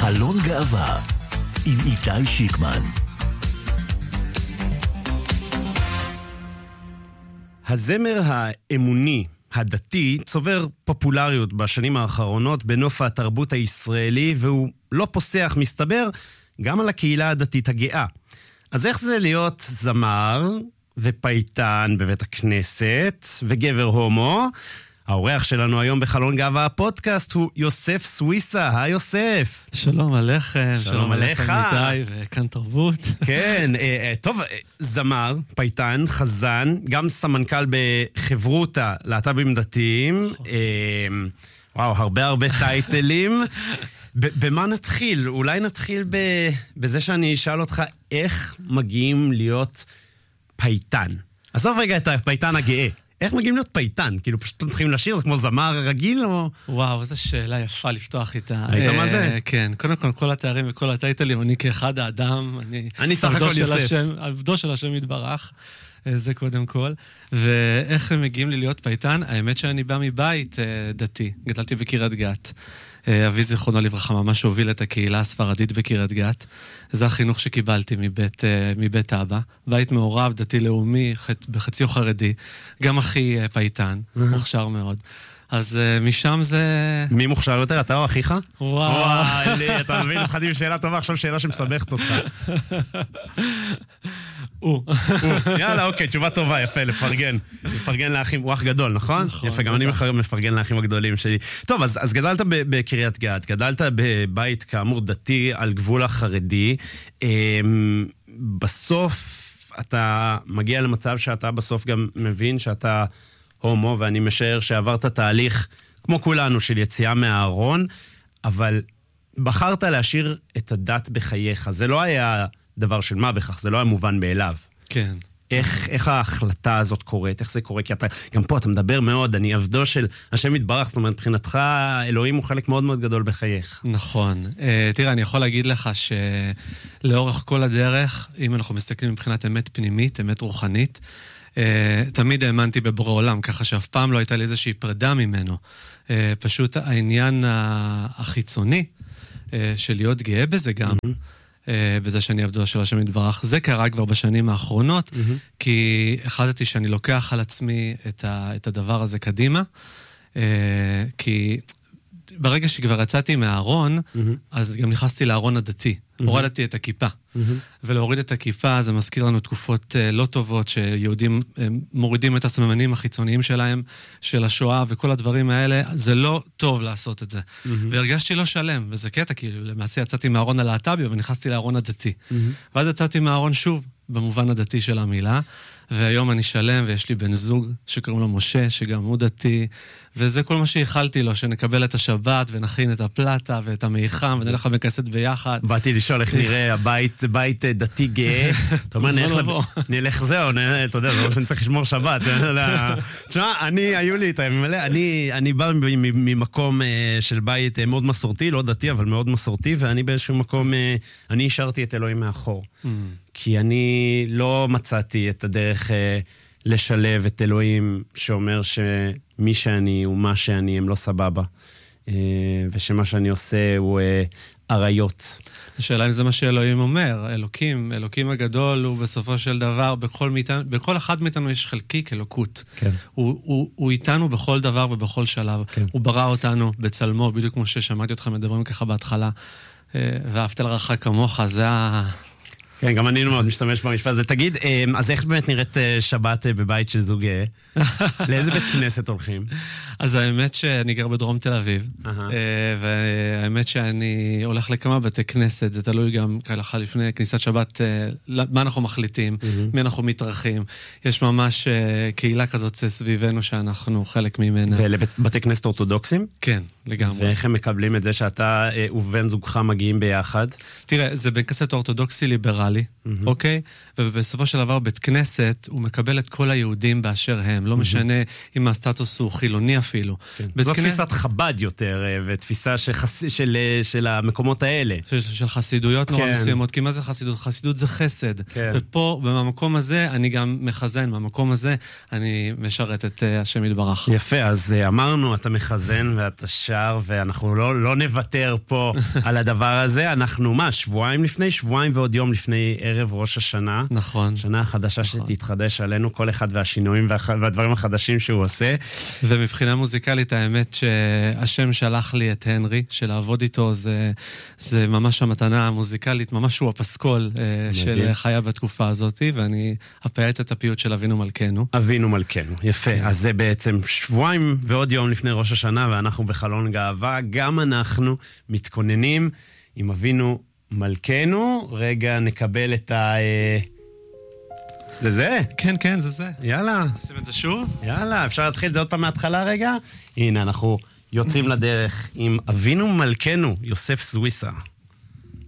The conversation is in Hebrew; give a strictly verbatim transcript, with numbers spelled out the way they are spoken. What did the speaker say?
חלון גאווה עם איתי שיקמן. הזמר האמוני הדתי צובר פופולריות בשנים האחרונות בנוף התרבות הישראלי, והוא לא פוסח, מסתבר, גם על הקהילה הדתית הגאה. אז איך זה להיות זמר ופייטן בבית הכנסת וגבר הומו? האורח שלנו היום בחלון גאווה הפודקאסט הוא יוסף סוויסה. היי יוסף. שלום עליכם. שלום עליך. איתי וכאן תרבות. כן, טוב, זמר, פייטן, חזן, גם סמנכ"ל בחברותה להט"בים דתיים. וואו, הרבה הרבה טייטלים. במה נתחיל? אולי נתחיל בזה שאני אשאל אותך איך מגיעים להיות פייטן. עזוב רגע את הפייטן הגאה. איך מגיעים להיות פייטן? כאילו פשוט מתחילים לשיר, זה כמו זמר רגיל או... וואו, איזו שאלה יפה לפתוח איתה. ראית מה זה? כן, קודם כל, כל התארים וכל הטייטלים, אני כאחד האדם, אני... אני סך הכל יוסף. עבדו של השם יתברך, זה קודם כל. ואיך הם מגיעים לי להיות פייטן? האמת שאני בא מבית דתי, גדלתי בקריית גת. אבי זיכרונו לברכה ממש הוביל את הקהילה הספרדית בקריית גת. זה החינוך שקיבלתי מבית, מבית אבא. בית מעורב, דתי לאומי, בחציו חרדי. גם אחי פייטן, מוכשר מאוד. אז משם זה... מי מוכשר יותר? אתה או אחיך? וואו. וואי, אתה מבין, התחלתי בשאלה טובה, עכשיו שאלה שמסבכת אותך. הוא. יאללה, אוקיי, תשובה טובה, יפה, לפרגן. לפרגן לאחים, הוא אח גדול, נכון? נכון. יפה, גם אני מפרגן לאחים הגדולים שלי. טוב, אז, אז גדלת בקריית גת, גדלת בבית כאמור דתי על גבול החרדי. בסוף אתה מגיע למצב שאתה בסוף גם מבין שאתה הומו, ואני משער שעברת תהליך כמו כולנו של יציאה מהארון, אבל בחרת להשאיר את הדת בחייך. זה לא היה דבר של מה בכך, זה לא היה מובן מאליו. כן. איך, איך ההחלטה הזאת קורית? איך זה קורה? כי אתה, גם פה אתה מדבר מאוד, אני עבדו של השם יתברך, זאת אומרת, מבחינתך, אלוהים הוא חלק מאוד מאוד גדול בחייך. נכון. Uh, תראה, אני יכול להגיד לך שלאורך כל הדרך, אם אנחנו מסתכלים מבחינת אמת פנימית, אמת רוחנית, Uh, תמיד האמנתי בבורא עולם, ככה שאף פעם לא הייתה לי איזושהי פרידה ממנו. Uh, פשוט העניין החיצוני uh, של להיות גאה בזה גם, mm-hmm. uh, בזה שאני עבדו של השם יתברך, זה קרה כבר בשנים האחרונות, mm-hmm. כי החלטתי שאני לוקח על עצמי את, ה, את הדבר הזה קדימה, uh, כי ברגע שכבר יצאתי מהארון, mm-hmm. אז גם נכנסתי לארון הדתי. Mm-hmm. הורדתי את הכיפה. Mm-hmm. ולהוריד את הכיפה זה מזכיר לנו תקופות uh, לא טובות, שיהודים uh, מורידים את הסממנים החיצוניים שלהם, של השואה וכל הדברים האלה, זה לא טוב לעשות את זה. Mm-hmm. והרגשתי לא שלם, וזה קטע, כאילו, למעשה יצאתי מהארון הלהט"בי, ונכנסתי לארון הדתי. Mm-hmm. ואז יצאתי מהארון שוב, במובן הדתי של המילה, והיום אני שלם, ויש לי בן זוג שקוראים לו משה, שגם הוא דתי, וזה כל מה שהחלתי לו, שנקבל את השבת, ונכין את הפלטה, ואת המיחם, ונלך בכנסת ביחד. באתי לשאול איך נראה הבית, בית דתי גאה. אתה אומר, נלך זהו, אתה יודע, זה לא שאני צריך לשמור שבת. תשמע, אני, היו לי את הימים האלה, אני בא ממקום של בית מאוד מסורתי, לא דתי, אבל מאוד מסורתי, ואני באיזשהו מקום, אני השארתי את אלוהים מאחור. כי אני לא מצאתי את הדרך לשלב את אלוהים שאומר שמי שאני ומה שאני הם לא סבבה. ושמה שאני עושה הוא עריות. השאלה אם זה מה שאלוהים אומר. אלוקים, אלוקים הגדול הוא בסופו של דבר, בכל, מאיתנו, בכל אחד מאיתנו יש חלקיק אלוקות. כן. הוא, הוא, הוא איתנו בכל דבר ובכל שלב. כן. הוא ברא אותנו בצלמו, בדיוק כמו ששמעתי אותך מדברים ככה בהתחלה. ואהבת לרעך כמוך, זה ה... כן, גם אני מאוד משתמש במשפט הזה. תגיד, אז איך באמת נראית שבת בבית של זוג גאה? לאיזה בית כנסת הולכים? אז האמת שאני גר בדרום תל אביב, והאמת שאני הולך לכמה בתי כנסת, זה תלוי גם ככה לפני כניסת שבת, מה אנחנו מחליטים, מי אנחנו מתרחים. יש ממש קהילה כזאת סביבנו שאנחנו חלק ממנה. ולבתי כנסת אורתודוקסים? כן, לגמרי. ואיך הם מקבלים את זה שאתה ובן זוגך מגיעים ביחד? תראה, זה בית כנסת אורתודוקסי ליברלי, ליברלי, אוקיי? ובסופו של דבר בית כנסת הוא מקבל את כל היהודים באשר הם, לא משנה אם הסטטוס הוא חילוני אפילו. זו תפיסת חב"ד יותר, ותפיסה של המקומות האלה. של חסידויות נורא מסוימות, כי מה זה חסידות? חסידות זה חסד. ופה, במקום הזה, אני גם מחזן, במקום הזה אני משרת את השם יתברך. יפה, אז אמרנו, אתה מחזן ואתה שר, ואנחנו לא נוותר פה על הדבר הזה. אנחנו, מה, שבועיים לפני? שבועיים ועוד יום לפני ערב ראש השנה. נכון. שנה החדשה שתתחדש עלינו, כל אחד והשינויים והדברים החדשים שהוא עושה. ומבחינה מוזיקלית, האמת שהשם שלח לי את הנרי, שלעבוד איתו זה, זה ממש המתנה המוזיקלית, ממש הוא הפסקול של חיה בתקופה הזאת, ואני אפייט את הפיוט של אבינו מלכנו. אבינו מלכנו, יפה. אז זה בעצם שבועיים ועוד יום לפני ראש השנה, ואנחנו בחלון גאווה, גם אנחנו מתכוננים עם אבינו מלכנו. רגע, נקבל את ה... זה זה? כן, כן, זה זה. יאללה. נשים את זה שוב? יאללה, אפשר להתחיל את זה עוד פעם מההתחלה רגע? הנה, אנחנו יוצאים לדרך עם אבינו מלכנו, יוסף סוויסה.